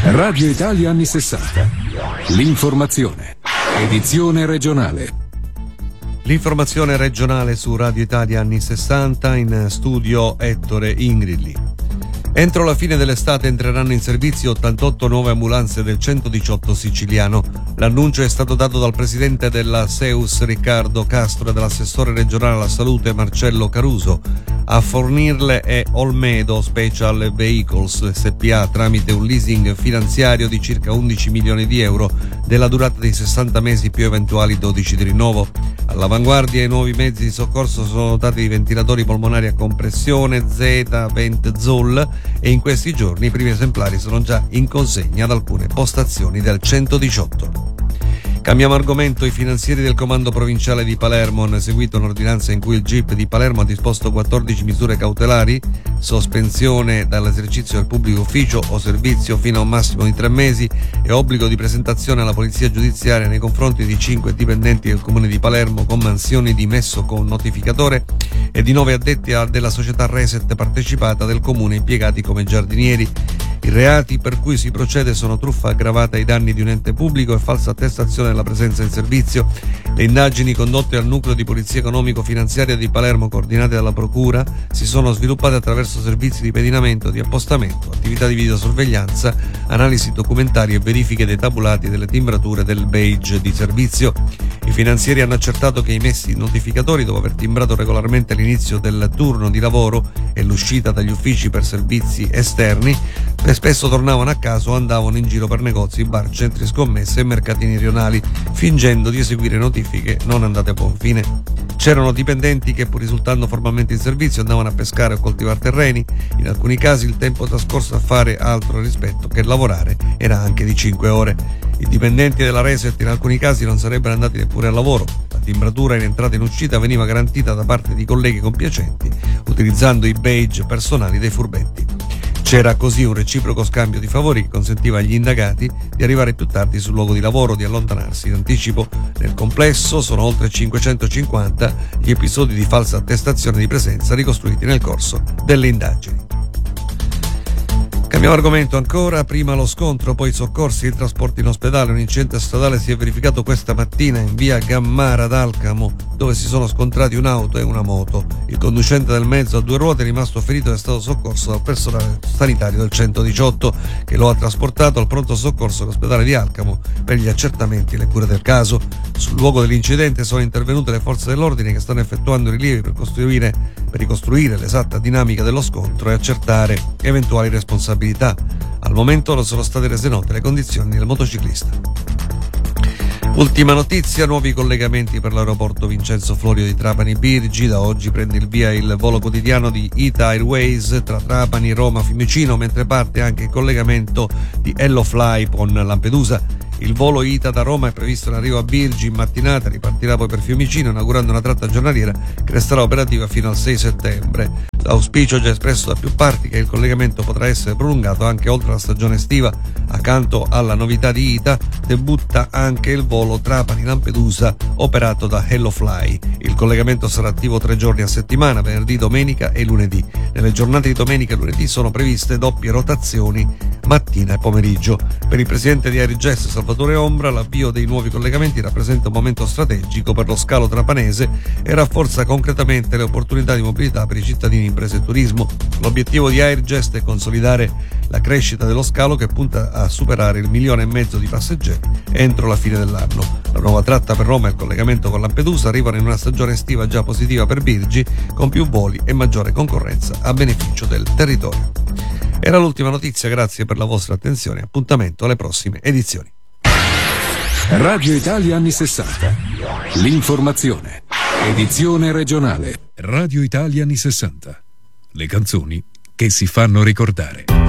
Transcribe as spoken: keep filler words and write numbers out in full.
Radio Italia anni sessanta. L'informazione. Edizione regionale. L'informazione regionale su Radio Italia anni sessanta, in studio Ettore Ingrilli. Entro la fine dell'estate entreranno in servizio ottantotto nuove ambulanze del centodiciotto siciliano. L'annuncio è stato dato dal presidente della SEUS Riccardo Castro e dall'assessore regionale alla salute Marcello Caruso. A fornirle è Olmedo Special Vehicles S P A tramite un leasing finanziario di circa undici milioni di euro della durata di sessanta mesi più eventuali dodici di rinnovo. All'avanguardia i nuovi mezzi di soccorso sono dotati di ventilatori polmonari a compressione Z Vent Zoll e in questi giorni i primi esemplari sono già in consegna ad alcune postazioni del centodiciotto. Cambiamo argomento. I finanzieri del comando provinciale di Palermo hanno eseguito un'ordinanza in cui il G I P di Palermo ha disposto quattordici misure cautelari, sospensione dall'esercizio del pubblico ufficio o servizio fino a un massimo di tre mesi e obbligo di presentazione alla polizia giudiziaria nei confronti di cinque dipendenti del comune di Palermo con mansioni di messo con notificatore e di nove addetti della società Reset partecipata del comune impiegati come giardinieri. I reati per cui si procede sono truffa aggravata ai danni di un ente pubblico e falsa attestazione della presenza in servizio. Le indagini condotte al nucleo di polizia economico-finanziaria di Palermo, coordinate dalla procura, si sono sviluppate attraverso servizi di pedinamento, di appostamento, attività di videosorveglianza, analisi documentari e verifiche dei tabulati e delle timbrature del badge di servizio. I finanzieri hanno accertato che i messi notificatori, dopo aver timbrato regolarmente l'inizio del turno di lavoro e l'uscita dagli uffici per servizi esterni, spesso tornavano a casa o andavano in giro per negozi, bar, centri scommesse e mercatini rionali, fingendo di eseguire notifiche non andate a buon fine. C'erano dipendenti che, pur risultando formalmente in servizio, andavano a pescare o coltivare terreni. In alcuni casi il tempo trascorso a fare altro rispetto che lavorare era anche di cinque ore. I dipendenti della Reset in alcuni casi non sarebbero andati neppure al lavoro. La timbratura in entrata e in uscita veniva garantita da parte di colleghi compiacenti, utilizzando i badge personali dei furbetti. C'era così un reciproco scambio di favori che consentiva agli indagati di arrivare più tardi sul luogo di lavoro, di allontanarsi in anticipo. Nel complesso sono oltre cinquecentocinquanta gli episodi di falsa attestazione di presenza ricostruiti nel corso delle indagini. Cambiamo argomento ancora, prima lo scontro, poi i soccorsi e il trasporto in ospedale. Un incidente stradale si è verificato questa mattina in via Gammara ad Alcamo, dove si sono scontrati un'auto e una moto. Il conducente del mezzo a due ruote è rimasto ferito ed è stato soccorso dal personale sanitario del centodiciotto, che lo ha trasportato al pronto soccorso all'ospedale di Alcamo per gli accertamenti e le cure del caso. Sul luogo dell'incidente sono intervenute le forze dell'ordine che stanno effettuando rilievi per costruire, per ricostruire l'esatta dinamica dello scontro e accertare eventuali responsabilità. Al momento non sono state rese note le condizioni del motociclista. Ultima notizia, nuovi collegamenti per l'aeroporto Vincenzo Florio di Trapani Birgi. Da oggi prende il via il volo quotidiano di Ita Airways tra Trapani, Roma, Fiumicino, mentre parte anche il collegamento di Hellofly con Lampedusa. Il volo Ita da Roma è previsto in arrivo a Birgi in mattinata, ripartirà poi per Fiumicino inaugurando una tratta giornaliera che resterà operativa fino al sei settembre. L'auspicio già espresso da più parti che il collegamento potrà essere prolungato anche oltre la stagione estiva. Accanto alla novità di Ita debutta anche il volo Trapani-Lampedusa operato da Hellofly. Il collegamento sarà attivo tre giorni a settimana, venerdì, domenica e lunedì. Nelle giornate di domenica e lunedì sono previste doppie rotazioni mattina e pomeriggio. Per il presidente di Airjust Salvatore Ombra l'avvio dei nuovi collegamenti rappresenta un momento strategico per lo scalo trapanese e rafforza concretamente le opportunità di mobilità per i cittadini, imprese e turismo. L'obiettivo di Airjust è consolidare la crescita dello scalo che punta a superare il milione e mezzo di passeggeri entro la fine dell'anno. La nuova tratta per Roma e il collegamento con Lampedusa arrivano in una stagione estiva già positiva per Birgi, con più voli e maggiore concorrenza a beneficio del territorio. Era l'ultima notizia, grazie per la vostra attenzione, appuntamento alle prossime edizioni. Radio Italia anni sessanta. L'informazione. Edizione regionale. Radio Italia anni sessanta. Le canzoni che si fanno ricordare.